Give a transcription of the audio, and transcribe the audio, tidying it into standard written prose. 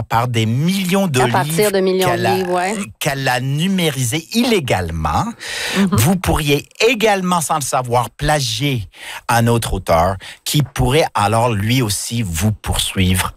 par des millions de livres. À partir de millions de livres, ouais. Qu'elle a numérisés illégalement. Vous pourriez également, sans le savoir, plagier un autre auteur qui pourrait alors lui aussi vous poursuivre